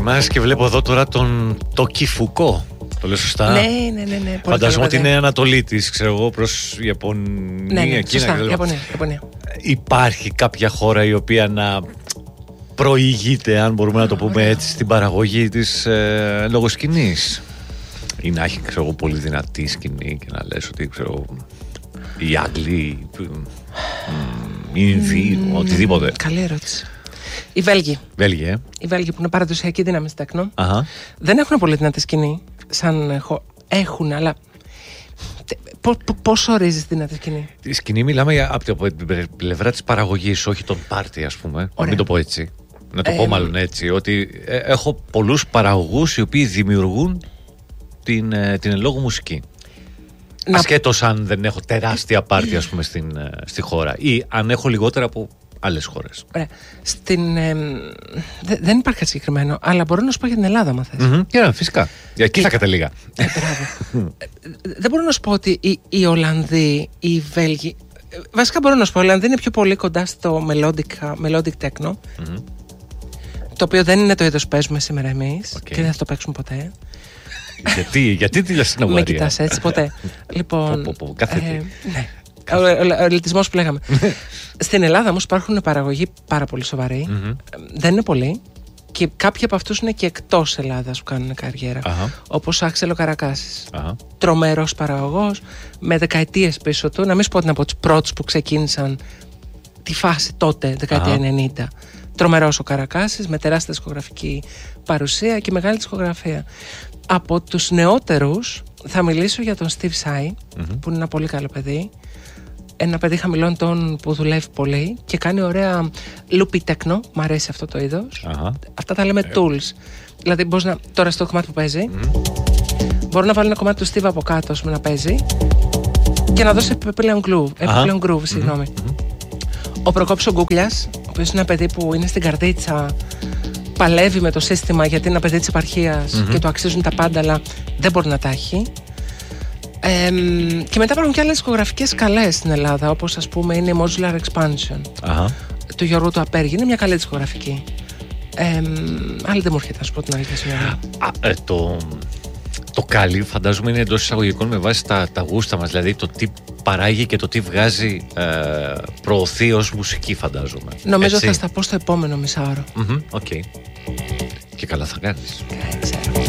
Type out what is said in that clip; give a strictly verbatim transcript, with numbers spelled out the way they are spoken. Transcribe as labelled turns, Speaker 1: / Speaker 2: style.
Speaker 1: εμάς και βλέπω εδώ τώρα τον Τόκι Φουκό. Το λέω σωστά?
Speaker 2: Ναι, ναι, ναι, ναι.
Speaker 1: Φαντάζομαι ότι είναι Ανατολή της, ξέρω εγώ, προς Ιαπωνία,
Speaker 2: ναι, ναι,
Speaker 1: Κίνα
Speaker 2: σωστά,
Speaker 1: και
Speaker 2: Ιαπωνία, Ιαπωνία.
Speaker 1: Υπάρχει κάποια χώρα η οποία να προηγείται, αν μπορούμε να το πούμε
Speaker 2: Ωραία.
Speaker 1: έτσι, στην παραγωγή της ε, λογοσκηνής? Ή να έχει, ξέρω εγώ, πολύ δυνατή σκηνή και να λες ότι, ξέρω, οι Άγγλοι, οι Ινδοί, mm, οτιδήποτε.
Speaker 2: Καλή ερώτηση. Οι Βέλγοι.
Speaker 1: Βέλγοι, ε.
Speaker 2: Οι Βέλγοι που είναι παραδοσιακή δύναμη στην τέκνο.
Speaker 1: Αχα.
Speaker 2: Δεν έχουν πολύ δυνατή σκηνή. Σαν χω... Έχουν, αλλά. Πώς ορίζεις δυνατή σκηνή?
Speaker 1: Τη σκηνή μιλάμε για, από την πλευρά της παραγωγής, όχι των πάρτι, ας πούμε. Ωραία. Να μην το πω έτσι. Να το ε, πω μάλλον έτσι. Ότι ε, έχω πολλούς παραγωγούς οι οποίοι δημιουργούν την, ε, την εν λόγω μουσική. Να... Ασχέτως αν δεν έχω τεράστια πάρτι, ας πούμε, στην, ε, στη χώρα, ή αν έχω λιγότερα από άλλες χώρες.
Speaker 2: Ωραία. Στην, ε, δε, δεν υπάρχει συγκεκριμένο, αλλά μπορώ να σου πω για την Ελλάδα, αν θες.
Speaker 1: Mm-hmm. Yeah, φυσικά. Για εκεί θα καταλήγα.
Speaker 2: Ε, δεν μπορώ να σου πω ότι οι, οι Ολλανδοί, οι Βέλγοι. Βασικά μπορώ να σου πω, οι Ολλανδοί είναι πιο πολύ κοντά στο melodic, melodic techno. Mm-hmm. Το οποίο δεν είναι το είδος που παίζουμε σήμερα εμείς. Okay. Και δεν θα το παίξουμε ποτέ.
Speaker 1: γιατί, γιατί τη λες στην αγορία?
Speaker 2: Με κοιτάς έτσι ποτέ. Λοιπόν.
Speaker 1: Πω, πω, πω, κάθε τι.
Speaker 2: Ε, ναι. Ο, ο, ο ελιτισμός που λέγαμε. Στην Ελλάδα όμως υπάρχουν παραγωγοί πάρα πολύ σοβαροί. Mm-hmm. Δεν είναι πολλοί. Και κάποιοι από αυτούς είναι και εκτός Ελλάδας που κάνουν καριέρα. Uh-huh. Όπως ο Άξελο Καρακάσης. Uh-huh. Τρομερός παραγωγός, με δεκαετίες πίσω του. Να μην σου πω ότι είναι από τους πρώτους που ξεκίνησαν τη φάση τότε, δεκαετία uh-huh. ενενήντα. Τρομερός ο Καρακάσης, με τεράστια δισκογραφική παρουσία και μεγάλη δισκογραφία. Από τους νεότερους θα μιλήσω για τον Steve Sai, mm-hmm. που είναι ένα πολύ καλό παιδί. Ένα παιδί χαμηλών τόνων που δουλεύει πολύ και κάνει ωραία loopy techno. Μ' αρέσει αυτό το είδος. Uh-huh. Αυτά τα λέμε uh-huh. tools. Δηλαδή, μπορείς να, τώρα στο κομμάτι που παίζει, mm-hmm. μπορώ να βάλω ένα κομμάτι του Steve από κάτω, ας πούμε, να παίζει και να δώσει επιπλέον groove. Επιπλέον groove, uh-huh. συγγνώμη. Mm-hmm. Ο Προκόπης ο Γκούκλιας, ο οποίος είναι ένα παιδί που είναι στην καρδίτσα, παλεύει με το σύστημα γιατί είναι ένα παιδί της επαρχίας mm-hmm. και του αξίζουν τα πάντα, αλλά δεν μπορεί να τα έχει. Ε, και μετά υπάρχουν και άλλες δισκογραφικές καλές στην Ελλάδα, όπως ας πούμε είναι η Modular Expansion uh-huh. του Γιώργου του Απέργη. Είναι μια καλή δισκογραφική. Ε, άλλη δεν μου έρχεται να σου πω την αλήθεια σήμερα.
Speaker 1: ε, το, το καλή φαντάζομαι είναι εντός εισαγωγικών με βάση τα, τα γούστα μας. Δηλαδή το τι παράγει και το τι βγάζει ε, προωθεί ως μουσική, φαντάζομαι.
Speaker 2: Νομίζω έτσι θα στα πω στο επόμενο μισάωρο.
Speaker 1: Οκ. Mm-hmm, okay. Και καλά θα κάνεις.
Speaker 2: Ξέρω.